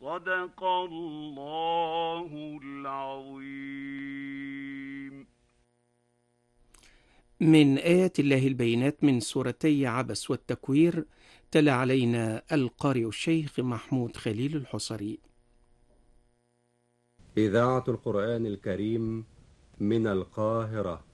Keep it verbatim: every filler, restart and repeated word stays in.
صدق الله العظيم. من آيات الله البينات من سورتي عبس والتكوير، تلا علينا القارئ الشيخ محمود خليل الحصري. إذاعة القرآن الكريم من القاهرة.